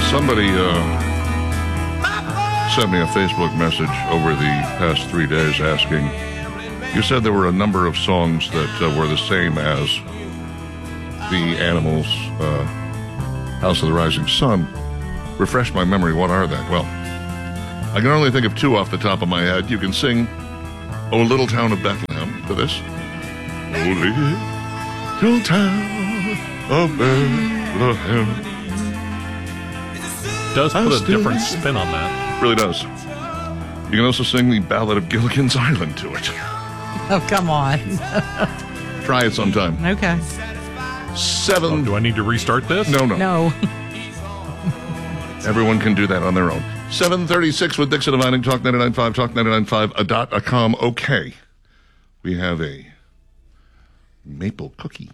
Somebody sent me a Facebook message over the past 3 days asking, you said there were a number of songs that were the same as the Animals' House of the Rising Sun. Refresh my memory, what are they? Well, I can only think of two off the top of my head. You can sing "O Little Town of Bethlehem" to this. O Little Town of Bethlehem. Does put a different spin on that. Really does. You can also sing the Ballad of Gilligan's Island to it. Oh, come on. Try it sometime. Okay. Do I need to restart this? No. No. Everyone can do that on their own. 7:36 with Dixon and Vining, Talk 99.5, Talk 99.5, okay. We have a maple cookie.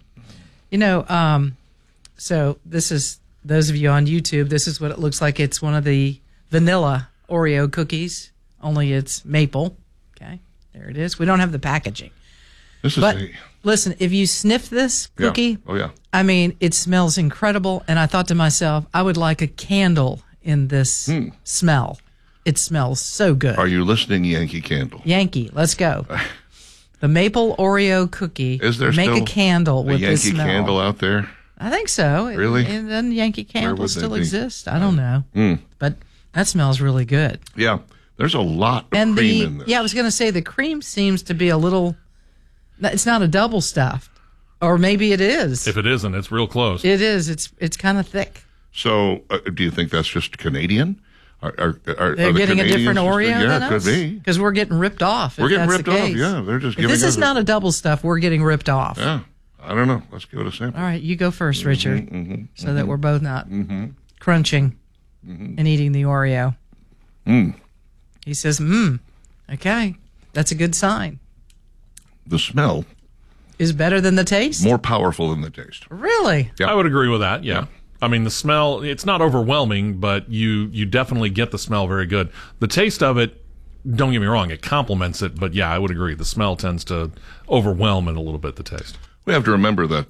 So this is, those of you on YouTube, this is what it looks like. It's one of the vanilla Oreo cookies, only it's maple. Okay, there it is. We don't have the packaging. But listen, if you sniff this cookie, yeah. Oh, yeah. I mean, it smells incredible. And I thought to myself, I would like a candle in this smell. It smells so good. Are you listening, Yankee Candle? Yankee, let's go. The maple Oreo cookie. Is there make still a candle with a this Yankee smell. Candle out there? I think so. Really? And then Yankee Candle still be? exist. I don't know. But that smells really good. Yeah. There's a lot of cream in this. Yeah, I was going to say the cream seems to be a little, it's not a double stuffed. Or maybe it is. If it isn't, it's real close. It is. It's kind of thick. So do you think that's just Canadian? Are They're getting a different Oreo than us? Yeah, could be. Because we're getting ripped off. We're getting that's ripped the off, case. yeah. They're just If giving this us is not a double stuff, we're getting ripped off. Yeah. I don't know. Let's give it a sample. All right, you go first, Richard, so that we're both not crunching and eating the Oreo. He says, okay, that's a good sign. The smell is better than the taste? More powerful than the taste. Really? Yeah. I would agree with that, yeah. I mean, the smell, it's not overwhelming, but you definitely get the smell very good. The taste of it, don't get me wrong, it complements it, but yeah, I would agree. The smell tends to overwhelm it a little bit, the taste. We have to remember that,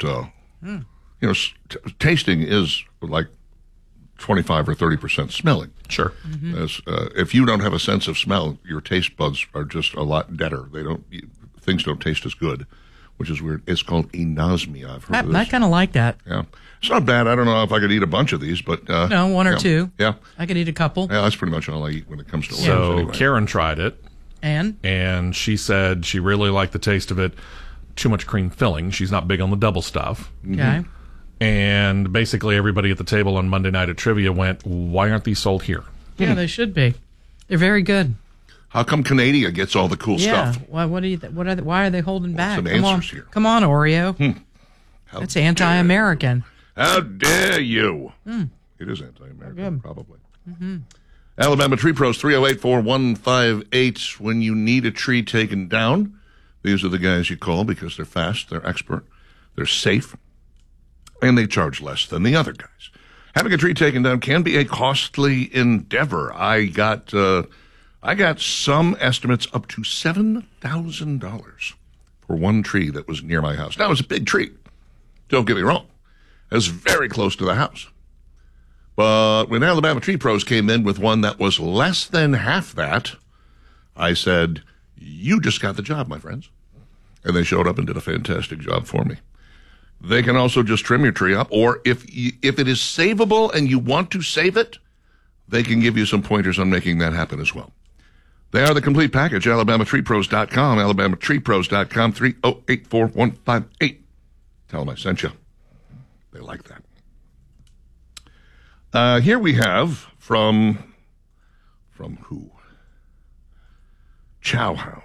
tasting is like 25 or 30% smelling. Sure. As, if you don't have a sense of smell, your taste buds are just a lot deader. Things don't taste as good, which is weird. It's called anosmia. I've heard of this. I kind of like that. Yeah. It's not bad. I don't know if I could eat a bunch of these, but... no, one or two. Yeah. I could eat a couple. Yeah, that's pretty much all I eat when it comes to Oreos. So anyway. Karen tried it. And she said she really liked the taste of it. Too much cream filling. She's not big on the double stuff. Okay. And basically everybody at the table on Monday night at Trivia went, why aren't these sold here? Yeah, they should be. They're very good. How come Canada gets all the cool stuff? Why are they holding back? Some answers here. Come on, Oreo. That's anti-American. How dare you? It is anti-American, probably. Alabama Tree Pros, 308-4158. When you need a tree taken down, these are the guys you call because they're fast, they're expert, they're safe, and they charge less than the other guys. Having a tree taken down can be a costly endeavor. I got some estimates up to $7,000 for one tree that was near my house. Now, it was a big tree. Don't get me wrong. It was very close to the house. But when Alabama Tree Pros came in with one that was less than half that, I said, you just got the job, my friends. And they showed up and did a fantastic job for me. They can also just trim your tree up, or if it is savable and you want to save it, they can give you some pointers on making that happen as well. They are the complete package, alabamatreepros.com, alabamatreepros.com, 308-4158. Tell them I sent you. They like that. Here we have from who? Chowhound.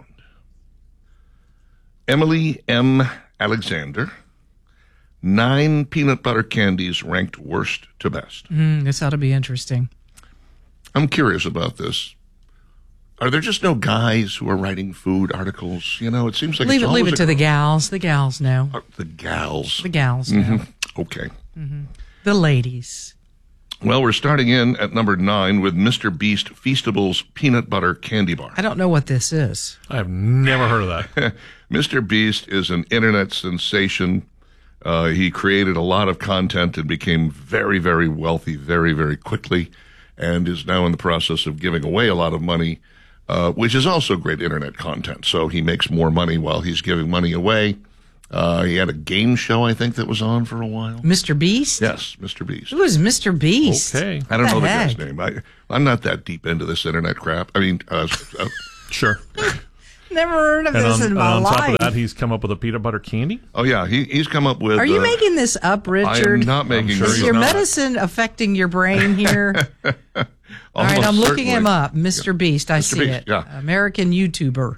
Emily M. Alexander. 9 peanut butter candies ranked worst to best. This ought to be interesting. I'm curious about this. Are there just no guys who are writing food articles? You know, it seems like leave it to the gals. The gals know. The gals. The gals know. Okay. The ladies. Well, we're starting in at number 9 with Mr. Beast Feastables Peanut Butter Candy Bar. I don't know what this is. I have never heard of that. Mr. Beast is an internet sensation. He created a lot of content and became very, very wealthy very, very quickly, and is now in the process of giving away a lot of money, which is also great internet content. So he makes more money while he's giving money away. He had a game show, I think, that was on for a while. Mr. Beast? Yes, Mr. Beast. Who is Mr. Beast? Okay. I don't know the heck? guy's name. I'm not that deep into this internet crap. I mean, Sure. Never heard of this in my on life. top of that, he's come up with a peanut butter candy. oh yeah, he's come up with. Are you making this up, I Richard? am not making sure this Is he's your up. not. medicine affecting your brain here? All right, Almost I'm looking him certainly. up. Mr. Beast, I Mr. see Beast, it. yeah. American YouTuber.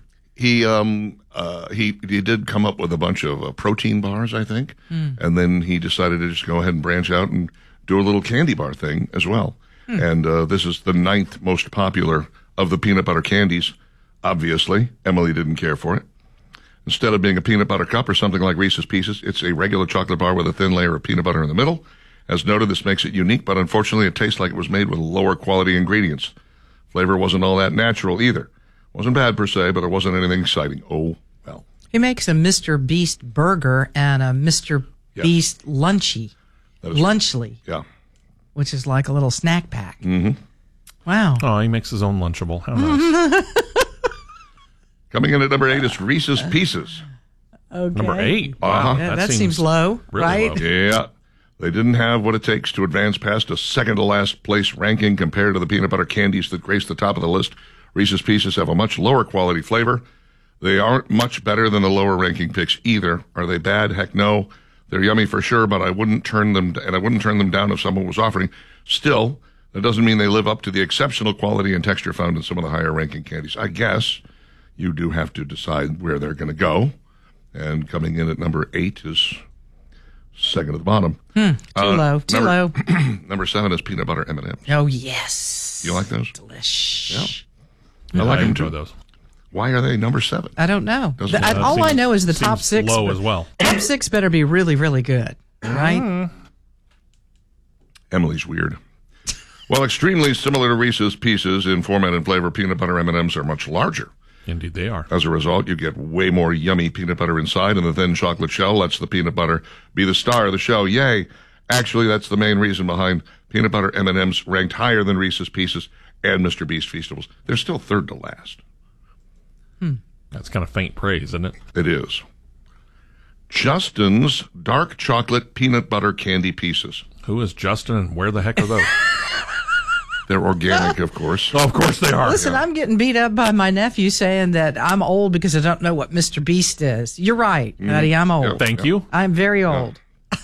He did come up with a bunch of protein bars, I think, and then he decided to just go ahead and branch out and do a little candy bar thing as well. And this is the 9th most popular of the peanut butter candies. Obviously, Emily didn't care for it. Instead of being a peanut butter cup or something like Reese's Pieces, it's a regular chocolate bar with a thin layer of peanut butter in the middle. As noted, this makes it unique, but unfortunately it tastes like it was made with lower quality ingredients. Flavor wasn't all that natural either. Wasn't bad per se, but it wasn't anything exciting. Oh, well. He makes a Mr. Beast burger and a Mr. Yes. Beast lunchy. Lunchly, Yeah. which is like a little snack pack. Mm-hmm. Wow. Oh, he makes his own Lunchable. How nice. Coming in at number 8 is Reese's Pieces. Okay. Number 8. Wow. Uh-huh. Yeah, that seems low, really right? low. Yeah. They didn't have what it takes to advance past a second-to-last place ranking compared to the peanut butter candies that grace the top of the list. Reese's Pieces have a much lower quality flavor. They aren't much better than the lower ranking picks either. Are they bad? Heck no. They're yummy for sure, but I wouldn't turn them down if someone was offering. Still, that doesn't mean they live up to the exceptional quality and texture found in some of the higher ranking candies. I guess you do have to decide where they're going to go. And coming in at number 8 is second at the bottom. Too low. Too low. Number 7 is peanut butter M&Ms. Oh, yes. You like those? Delish. I like them enjoy too. those. Why are they number 7? I don't know. Doesn't matter. All I know is the top Seems 6. low as well. Top 6 better be really, really good, right? Emily's weird. Well, extremely similar to Reese's Pieces in format and flavor, peanut butter M&Ms are much larger. Indeed, they are. As a result, you get way more yummy peanut butter inside, and the thin chocolate shell lets the peanut butter be the star of the show. Yay! Actually, that's the main reason behind peanut butter M&Ms ranked higher than Reese's Pieces and Mr. Beast Feastables. They're still third to last. That's kind of faint praise, isn't it? It is. Justin's dark chocolate peanut butter candy pieces. Who is Justin and where the heck are those? They're organic, of course. Oh, of course they are. Listen, I'm getting beat up by my nephew saying that I'm old because I don't know what Mr. Beast is. You're right, buddy. I'm old. Thank you. I'm very old.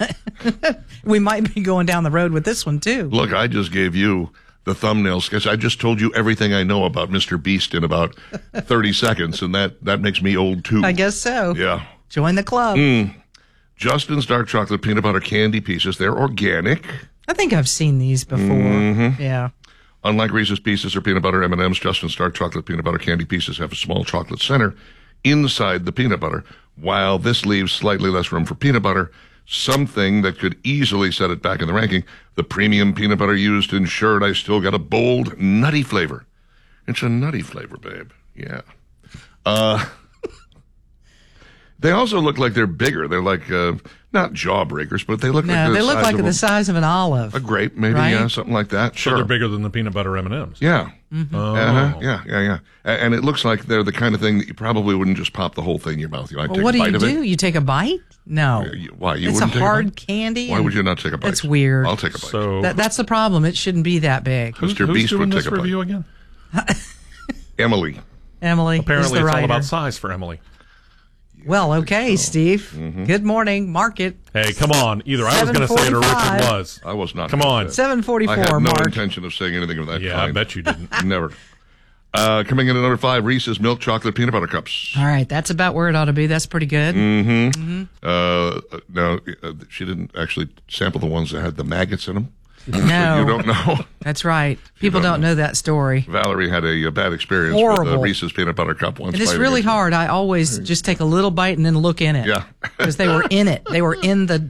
We might be going down the road with this one, too. Look, I just gave you the thumbnail sketch. I just told you everything I know about Mr. Beast in about 30 seconds, and that makes me old, too. I guess so. Yeah. Join the club. Justin's dark chocolate peanut butter candy pieces. They're organic. I think I've seen these before. Yeah. Unlike Reese's Pieces or peanut butter M&Ms, Justin's dark chocolate peanut butter candy pieces have a small chocolate center inside the peanut butter, while this leaves slightly less room for peanut butter, something that could easily set it back in the ranking. The premium peanut butter used ensured I still got a bold, nutty flavor. It's a nutty flavor, babe. Yeah. They also look like they're bigger. They're like, not jawbreakers, but they look like No, the they look size like of the size of an olive. a grape, maybe, Right? yeah, something like that. So Sure. they're bigger than the peanut butter M&Ms. Yeah. Oh. Yeah. And it looks like they're the kind of thing that you probably wouldn't just pop the whole thing in your mouth. You might Well, take what a do bite you of do? it. You take a bite? No. Why? You It's a wouldn't take hard bite? candy. Why and would you not take a bite? It's weird. I'll take a bite. So That's the problem. It shouldn't be that big. Mr. who's Beast doing would this take a bite. review again? Emily. Emily is Apparently, the it's writer. all about size for Emily. Well, okay, Steve. Mm-hmm. Good morning. Mark it. Hey, come on. Either I was going to say it or 7:45. Richard was. I was not. Come gonna on. say that. 7:44, I had no Mark. intention of saying anything of that Yeah, kind. I bet you didn't. Never. Coming in at number 5, Reese's milk chocolate peanut butter cups. All right, that's about where it ought to be. That's pretty good. No, she didn't actually sample the ones that had the maggots in them. No, You don't know. that's right. People don't know that story. Valerie had a bad experience with Horrible. the Reese's peanut butter cup once. And it's fighting really against hard. I always just take a little bite and then look in it. Yeah. Because they were in it. They were in the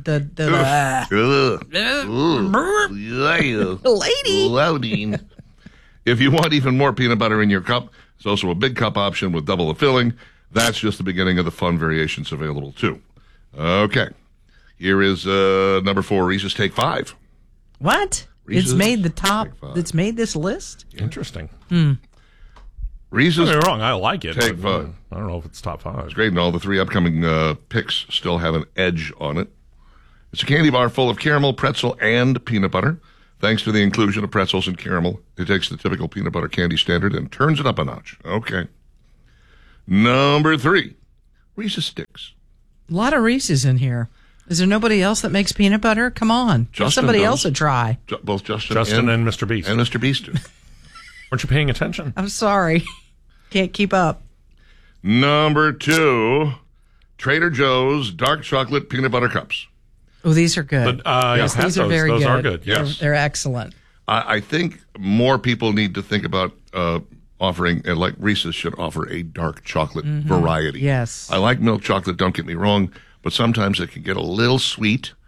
lady. Loading. If you want even more peanut butter in your cup, there's also a big cup option with double the filling. That's just the beginning of the fun variations available too. Okay. Here is number 4, Reese's Take 5. What? Reese's It's made the top. Take 5. It's made this list. Interesting. Reese's Don't get me wrong, I like it. Take but, 5. I don't know if it's top 5. It's great, and all the 3 upcoming picks still have an edge on it. It's a candy bar full of caramel, pretzel, and peanut butter. Thanks to the inclusion of pretzels and caramel, it takes the typical peanut butter candy standard and turns it up a notch. Okay. Number 3, Reese's Sticks. A lot of Reese's in here. Is there nobody else that makes peanut butter? Come on. Give Justin somebody does. else a try. Both Justin and Mr. Beast. And Mr. Beast do. Weren't you paying attention? I'm sorry. Can't keep up. Number 2, Trader Joe's Dark Chocolate Peanut Butter Cups. Oh, these are good. But, yes, I've had these are very those good. are good. Yes. They're excellent. I think more people need to think about offering, like Reese's should offer a dark chocolate variety. Yes. I like milk chocolate, don't get me wrong, but sometimes it can get a little sweet.